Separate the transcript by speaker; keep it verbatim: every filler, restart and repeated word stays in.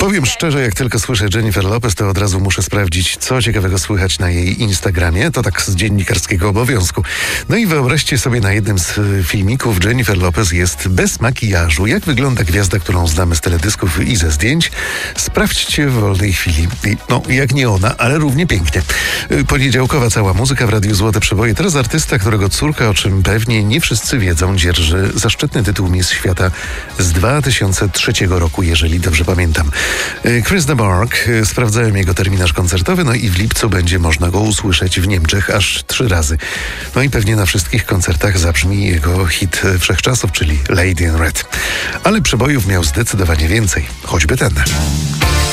Speaker 1: Powiem szczerze, jak tylko słyszę Jennifer Lopez, to od razu muszę sprawdzić, co ciekawego słychać na jej Instagramie. To tak z dziennikarskiego obowiązku. No i wyobraźcie sobie, na jednym z filmików Jennifer Lopez jest bez makijażu. Jak wygląda gwiazda, którą znamy z teledysków i ze zdjęć? Sprawdźcie w wolnej chwili. No, jak nie ona, ale równie pięknie. Poniedziałkowa cała muzyka w Radiu Złote Przeboje. Teraz artysta, którego córka, o czym pewnie nie wszyscy wiedzą, dzierży zaszczytny tytuł Miss Świata z dwa tysiące trzeciego roku, jeżeli dobrze pamiętam. Chris de Burgh, sprawdzałem jego terminarz koncertowy, no i w lipcu będzie można go usłyszeć w Niemczech aż trzy razy. No i pewnie na wszystkich koncertach zabrzmi jego hit wszechczasów, czyli Lady in Red. Ale przebojów miał zdecydowanie więcej, choćby ten.